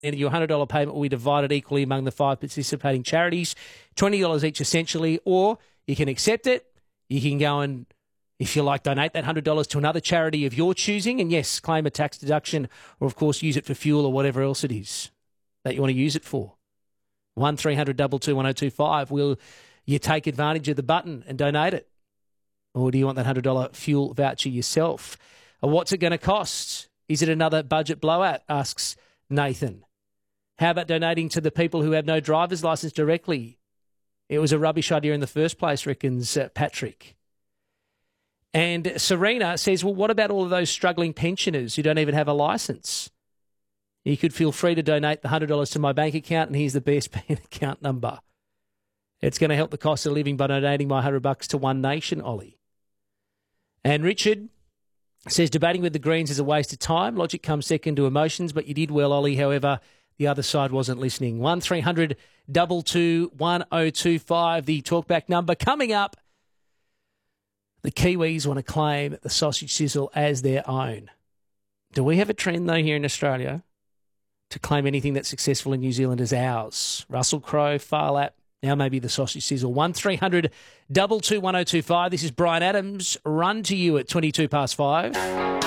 and your $100 payment will be divided equally among the 5 participating charities, $20 each essentially, or you can accept it. You can go and, if you like, donate that $100 to another charity of your choosing, and yes, claim a tax deduction, or of course use it for fuel or whatever else it is that you want to use it for. 1300 222 1025. Will you take advantage of the button and donate it? Or do you want that $100 fuel voucher yourself? What's it going to cost? Is it another budget blowout? Asks Nathan. How about donating to the people who have no driver's licence directly? It was a rubbish idea in the first place, reckons Patrick. And Serena says, well, what about all of those struggling pensioners who don't even have a licence? You could feel free to donate the $100 to my bank account, and here's the BSP account number. It's going to help the cost of living by donating my $100 to One Nation, Ollie. And Richard says, debating with the Greens is a waste of time. Logic comes second to emotions, but you did well, Ollie. However, the other side wasn't listening. 1300 222 1025, the talkback number. Coming up, the Kiwis want to claim the sausage sizzle as their own. Do we have a trend, though, here in Australia to claim anything that's successful in New Zealand as ours? Russell Crowe, Phar Lap, now maybe the sausage sizzle. 1300 222 1025. This is Brian Adams. Run to you at 5:22.